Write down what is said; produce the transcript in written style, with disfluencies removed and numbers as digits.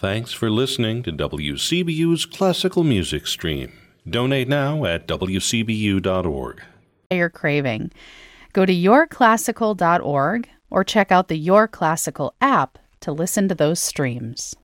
Thanks for listening to WCBU's Classical Music Stream. Donate now at wcbu.org. You're craving. Go to yourclassical.org or check out the Your Classical app to listen to those streams.